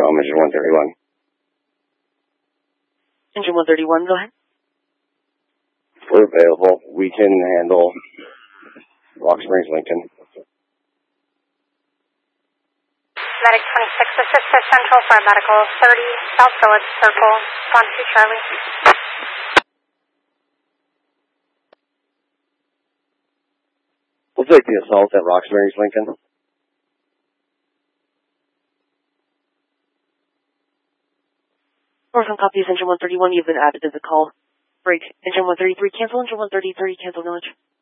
Engine 131. Engine 131, go ahead. We're available. We can handle Rock Springs, Lincoln. Medic 26, assist to Central for Medical 30, South Village Circle, 12 Charlie. We'll take the assault at Rock Springs, Lincoln. Northern copies, Engine 131, you've been added to the call. Break. Engine 133, cancel. Engine 133, cancel village.